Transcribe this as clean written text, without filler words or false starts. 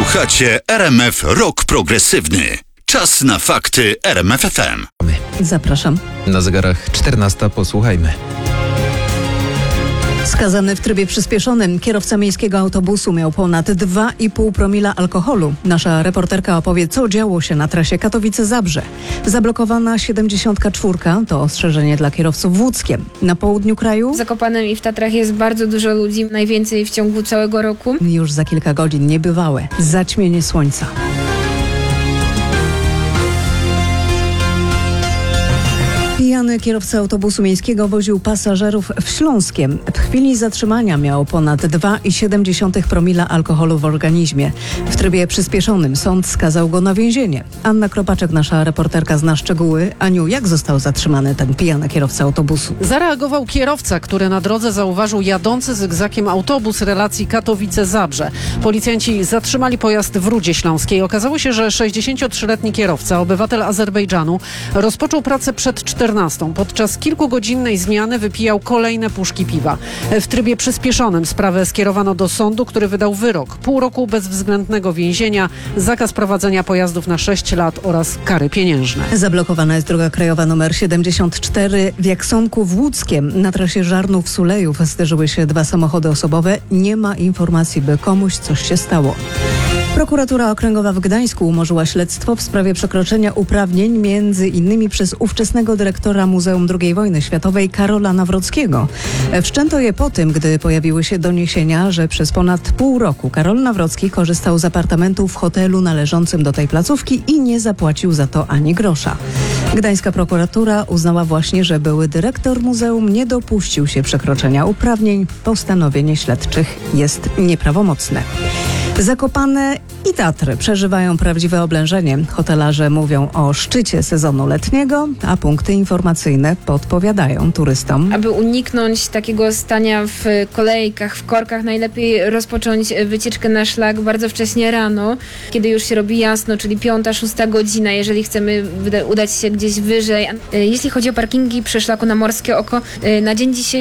Słuchacie RMF Rock Progresywny. Czas na fakty RMF FM. Zapraszam. Na zegarach 14, posłuchajmy. Skazany w trybie przyspieszonym kierowca miejskiego autobusu miał ponad 2,5 promila alkoholu. Nasza reporterka opowie, co działo się na trasie Katowice-Zabrze. Zablokowana 74 to ostrzeżenie dla kierowców w Łódzkiem. Na południu kraju W Zakopanem i w Tatrach jest bardzo dużo ludzi, najwięcej w ciągu całego roku. już za kilka godzin niebywałe zaćmienie słońca. Pijany kierowca autobusu miejskiego woził pasażerów w Śląskiem. W chwili zatrzymania miał ponad 2,7 promila alkoholu w organizmie. W trybie przyspieszonym sąd skazał go na więzienie. Anna Kropaczek, nasza reporterka, zna szczegóły. Aniu, jak został zatrzymany ten pijany kierowca autobusu? Zareagował kierowca, który na drodze zauważył jadący zygzakiem autobus relacji Katowice-Zabrze. Policjanci zatrzymali pojazd w Rudzie Śląskiej. Okazało się, że 63-letni kierowca, obywatel Azerbejdżanu, rozpoczął pracę przed 14. Podczas kilkugodzinnej zmiany wypijał kolejne puszki piwa. W trybie przyspieszonym sprawę skierowano do sądu, który wydał wyrok: pół roku bezwzględnego więzienia, zakaz prowadzenia pojazdów na 6 lat oraz kary pieniężne. Zablokowana jest droga krajowa nr 74 w Jaksonku w Łódzkiem. Na trasie Żarnów-Sulejów zderzyły się dwa samochody osobowe. Nie ma informacji, by komuś coś się stało. Prokuratura Okręgowa w Gdańsku umorzyła śledztwo w sprawie przekroczenia uprawnień między innymi przez ówczesnego dyrektora Muzeum II Wojny Światowej Karola Nawrockiego. Wszczęto je po tym, gdy pojawiły się doniesienia, że przez ponad pół roku Karol Nawrocki korzystał z apartamentu w hotelu należącym do tej placówki i nie zapłacił za to ani grosza. Gdańska prokuratura uznała właśnie, że były dyrektor muzeum nie dopuścił się przekroczenia uprawnień. Postanowienie śledczych jest nieprawomocne. Zakopane i Tatry przeżywają prawdziwe oblężenie. Hotelarze mówią o szczycie sezonu letniego, a punkty informacyjne podpowiadają turystom. Aby uniknąć takiego stania w kolejkach, w korkach, najlepiej rozpocząć wycieczkę na szlak bardzo wcześnie rano, kiedy już się robi jasno, czyli 5-6 godzina, jeżeli chcemy udać się gdzieś wyżej. Jeśli chodzi o parkingi przy szlaku na Morskie Oko, na dzień dzisiejszy